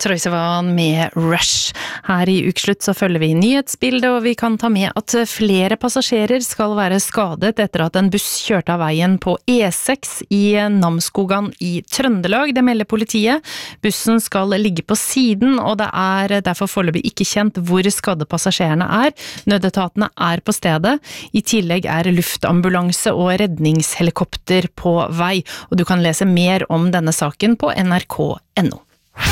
Troye Sivan med Rush. Her i Ukeslutt så følger vi nyhetsbildet, og vi kan ta med at flere passasjerer skal være skadet etter at en buss kjørte av veien på E6 i Namsskogan i Trøndelag. Det melder politiet. Bussen skal ligge på siden, og det er derfor foreløpig ikke kjent hvor skadde passasjerene er. Nødetatene er på stedet. I tillegg er luftambulanse og redningshelikopter på vei, og du kan lese mer om denne saken på nrk.no.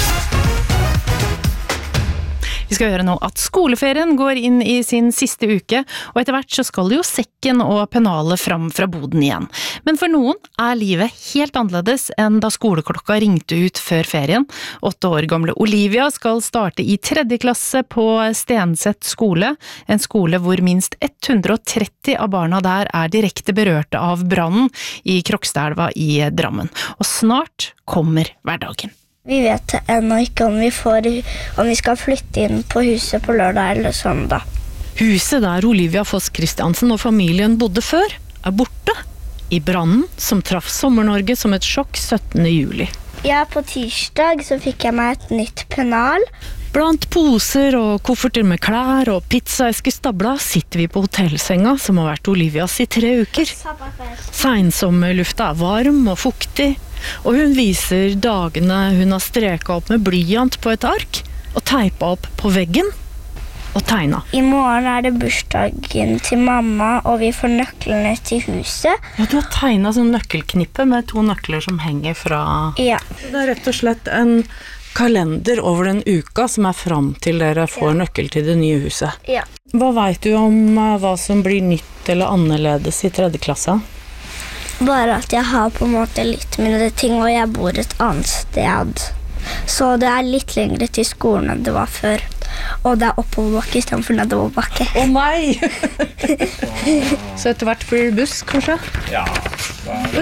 Vi skal høre nå at skoleferien går inn i sin siste uke, og etter hvert så skal jo sekken og pennalet fram fra boden igjen. Men for noen er livet helt annerledes enn da skoleklokka ringte ut før ferien. 8 år gamle Olivia skal starte i 3. klasse på Stenseth skole, en skole hvor minst 130 av barna der er direkte berørte av brannen i Krokstadelva i Drammen. Og snart kommer hverdagen. Vi vet ennå ikke om vi skal flytte inn på huset på lørdag eller søndag. Huset der Olivia Foss Christiansen og familien bodde før, er borte. I brannen som traff Sommer-Norge som et sjokk 17. juli. Ja, på tirsdag så fikk jeg meg et nytt pennal. Blant poser og kofferter med klær og pizzaesker stabla sitter vi på hotellsenga som har vært Olivias i 3 uker. Seinsommerlufta er varm og fuktig, og hun viser dagene hun har streket opp med blyant på et ark og teipet opp på veggen og tegnet. I morgen er det bursdagen til mamma, og vi får nøklene til huset. Ja, du har tegnet sånn nøkkelknippe med 2 nøkler som henger fra... Ja. Det er rett og slett en kalender over den uka som er fram til dere får nøkkel til det nye huset. Ja. Hva vet du om hva som blir nytt eller annerledes i 3. klasse? Bare at jeg har på en måte litt mindre ting, og jeg bor et annet sted. Så det er litt lengre til skolen enn det var før. Og det er oppoverbakke i stedet for nedoverbakke. Å nei! Så etter hvert blir det buss, kanskje? Ja.